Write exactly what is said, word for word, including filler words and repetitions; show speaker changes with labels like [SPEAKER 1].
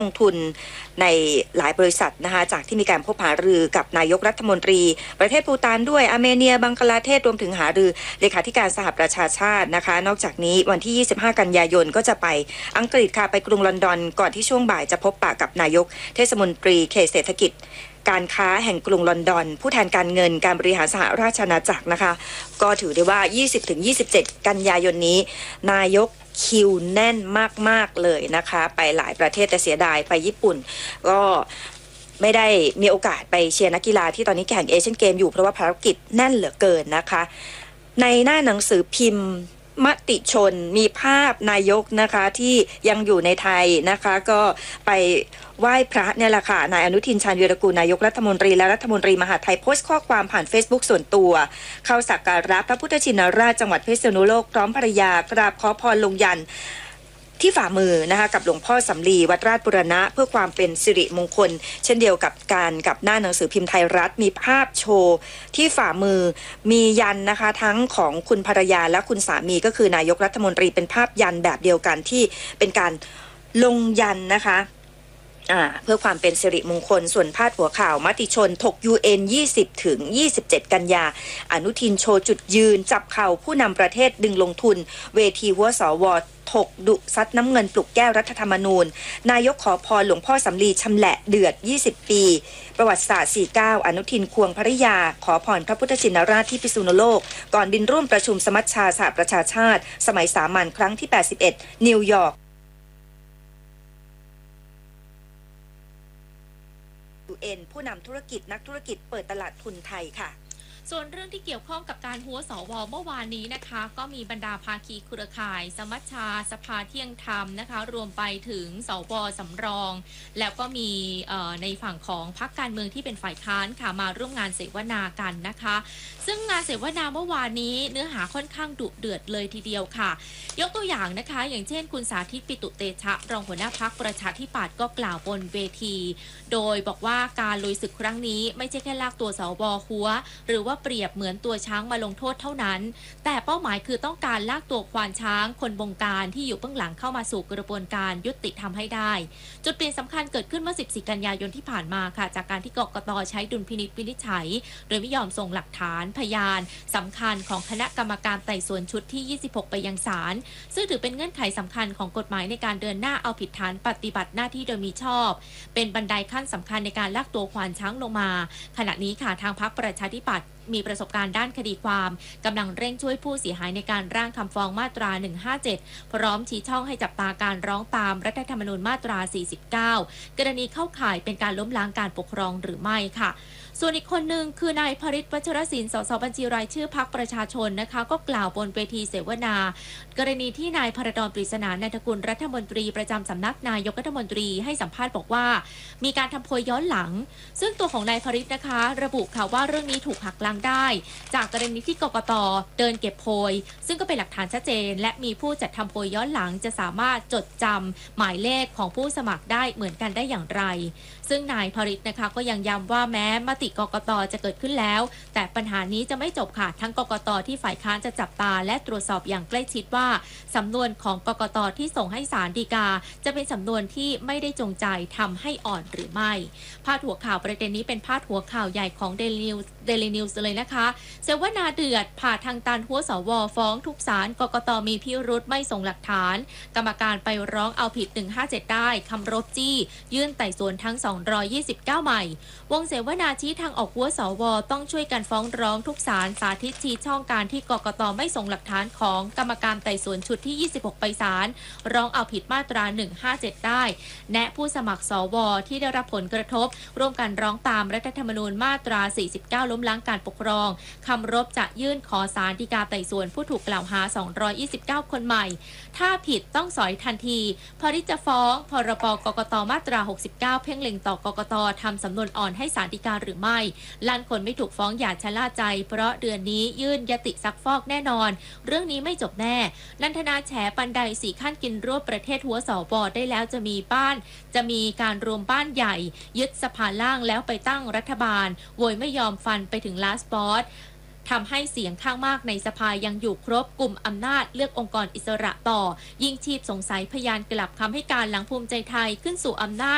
[SPEAKER 1] ลงทุนในหลายบริษัทนะคะจากที่มีการพบหารือกับนายกรัฐมนตรีประเทศภูฏานด้วยอาร์เมเนียบังกลาเทศรวมถึงหารือเลขาธิการสหประชาชาตินะคะนอกจากนี้วันที่ยี่สิบห้ากันยายนก็จะไปอังกฤษค่ะไปกรุงลอนดอนก่อนที่ช่วงบ่ายจะพบปะกับนายกเทศมนตรีเขตเศรษฐกิจการค้าแห่งกรุงลอนดอนผู้แทนการเงินการบริหารสหราชอาณาจักรนะคะก็ถือได้ว่า ยี่สิบถึงยี่สิบเจ็ด กันยายนนี้นายกคิวแน่นมากๆเลยนะคะไปหลายประเทศแต่เสียดายไปญี่ปุ่นก็ไม่ได้มีโอกาสไปเชียร์นักกีฬาที่ตอนนี้แข่งเอเชียนเกมอยู่เพราะว่าภารกิจแน่นเหลือเกินนะคะในหน้าหนังสือพิมพ์มติชนมีภาพนายกนะคะที่ยังอยู่ในไทยนะคะก็ไปไหว้พระเนี่ยแหละค่ะนายอนุทินชาญวีรกูลนายกรัฐมนตรีและรัฐมนตรีมหาดไทยโพสต์ข้อความผ่าน Facebook ส่วนตัวเข้าสักการะพระพุทธชินราชจังหวัดพิษณุโลกพร้อมภรรยากราบขอพรลงยันที่ฝ่ามือนะคะกับหลวงพ่อสำลีวัดราชบุรณะเพื่อความเป็นสิริมงคลเช่นเดียวกับการกับหน้าหนังสือพิมพ์ไทยรัฐมีภาพโชว์ที่ฝ่ามือมียันนะคะทั้งของคุณภรรยาและคุณสามีก็คือนายกรัฐมนตรีเป็นภาพยันแบบเดียวกันที่เป็นการลงยันนะคะเพื่อความเป็นสิริมงคลส่วนพาดหัวข่าวมติชนถก ยู เอ็น ยี่สิบถึงยี่สิบเจ็ด กันยาอนุทินโชว์จุดยืนจับเข่าผู้นำประเทศดึงลงทุนเวทีหัวสวถกดุซัดน้ำเงินปลุกแก้วรัฐธรรมนูญนายกขอพรหลวงพ่อสำลีชำแหละเดือดยี่สิบปีประวัติศาสตร์สี่สิบเก้าอนุทินควงภริยาขอพรพระพุทธชินราชที่พิษณุโลกก่อนบินร่วมประชุมสมัชชาสหประชาชาติสมัยสามัญครั้งที่แปดสิบเอ็ดนิวยอร์กผู้นำธุรกิจนักธุรกิจเปิดตลาดทุนไทยค่ะ
[SPEAKER 2] ส่วนเรื่องที่เกี่ยวข้องกับการหัวสวเมื่อวานนี้นะคะก็มีบรรดาภาคีเครือข่ายสมัชชาสภาเที่ยงธรรมนะคะรวมไปถึงสวสำรองแล้วก็มีในฝั่งของพรรคการเมืองที่เป็นฝ่ายค้านค่ะมาร่วมงานเสวนากันนะคะซึ่งงานเสวนาเมื่อวานนี้เนื้อหาค่อนข้างดุเดือดเลยทีเดียวค่ะยกตัวอย่างนะคะอย่างเช่นคุณสาธิตปิตุเตชะรองหัวหน้าพรรคประชาธิปัตย์ก็กล่าวบนเวทีโดยบอกว่าการลุยศึกครั้งนี้ไม่ใช่แค่ลากตัวสวหัวหรือว่าเปรียบเหมือนตัวช้างมาลงโทษเท่านั้นแต่เป้าหมายคือต้องการลากตัวควานช้างคนบงการที่อยู่เบื้องหลังเข้ามาสู่กระบวนการยุติธรรมให้ได้จุดเปลี่ยนสำคัญเกิดขึ้นเมื่อสิบสี่กันยายนที่ผ่านมาค่ะจากการที่กกต.ใช้ดุลพินิจวินิจฉัยโดยไม่ยอมส่งหลักฐานพยานสำคัญของคณะกรรมการไต่สวนชุดที่ยี่สิบหกไปยังศาลซึ่งถือเป็นเงื่อนไขสำคัญของกฎหมายในการเดินหน้าเอาผิดฐานปฏิบัติหน้าที่โดยมิชอบเป็นบันไดขั้นสำคัญในการลากตัวควานช้างลงมาขณะนี้ค่ะทางพรรคประชาธิปัตย์มีประสบการณ์ด้านคดีความกำลังเร่งช่วยผู้เสียหายในการร่างคำฟ้องมาตราหนึ่งห้าเจ็ดพร้อมชี้ช่องให้จับตาการร้องตามรัฐธรรมนูญมาตราสี่สิบเก้ากรณีเข้าข่ายเป็นการล้มล้างการปกครองหรือไม่ค่ะส่วนอีกคนหนึ่งคือนายพฤทธิ์วัชรศิลป์สสบัญชีรายชื่อพรรคประชาชนนะคะก็กล่าวบนเวทีเสวนากรณีที่นายพระดอนปริศนานันทกุลรัฐมนตรีประจำสำนักนายกรัฐมนตรีให้สัมภาษณ์บอกว่ามีการทำโพยย้อนหลังซึ่งตัวของนายพฤทธิ์นะคะระบุค่ะว่าเรื่องนี้ถูกหักล้างได้จากกรณีที่กกต.เดินเก็บโพยซึ่งก็เป็นหลักฐานชัดเจนและมีผู้จัดทำโพยย้อนหลังจะสามารถจดจำหมายเลขของผู้สมัครได้เหมือนกันได้อย่างไรซึ่งนายพฤทธิ์นะคะก็ยังย้ำว่าแม้มติกกต.จะเกิดขึ้นแล้วแต่ปัญหานี้จะไม่จบค่ะทั้งกกต.ที่ฝ่ายค้านจะจับตาและตรวจสอบอย่างใกล้ชิดว่าสำนวนของกกต.ที่ส่งให้ศาลฎีกาจะเป็นสำนวนที่ไม่ได้จงใจทำให้อ่อนหรือไม่พาดหัวข่าวประเด็นนี้เป็นพาดหัวข่าวใหญ่ของ Daily News Daily News เลยนะคะเสวนาเดือดผ่าทางตันหัวสวฟ้องทุกศาลกกต.มีพิรุธไม่ส่งหลักฐานกรรมการไปร้องเอาผิดหนึ่งห้าเจ็ดได้คำรบจี้ยื่นไต่สวนทั้งสองร้อยยี่สิบเก้าใหม่วงเสวนาชี้ทางออกหัวสวต้องช่วยกันฟ้องร้องทุกศาลสาธิตชี้ช่องการที่กกต.ไม่ส่งหลักฐานของกรรมการไต่สวนชุดที่ยี่สิบหกไปศาลร้องเอาผิดมาตราหนึ่งห้าเจ็ดได้แนะผู้สมัครสวที่ได้รับผลกระทบร่วมกันร้องตามรัฐธรรมนูญมาตราสี่สิบเก้าล้มล้างการปกครองคำรบจะยื่นขอศาลฎีกาไต่สวนผู้ถูกกล่าวหาสองร้อยยี่สิบเก้าคนใหม่ถ้าผิดต้องสอยทันทีพริจะฟ้องพรบกกต.มาตราหกสิบเก้าเพ่งเล็งต่อกกต.ทำสำนวนอ่อนให้ศาลฎีกาหรือไม่ล้านคนไม่ถูกฟ้องอย่าชะล่าใจเพราะเดือนนี้ยื่นยติซักฟอกแน่นอนเรื่องนี้ไม่จบแน่นันทนาแฉปันใดสี่ขั้นกินรวบประเทศหัวสวได้แล้วจะมีบ้านจะมีการรวมบ้านใหญ่ยึดสภาล่างแล้วไปตั้งรัฐบาลโวยไม่ยอมฟันไปถึงลาสปอร์ต ทำให้เสียงข้างมากในสภายังอยู่ครบกลุ่มอำนาจเลือกองค์กรอิสระต่อยิ่งชีพสงสัยพยานกลับคำให้การหลังภูมิใจไทยขึ้นสู่อำนาจ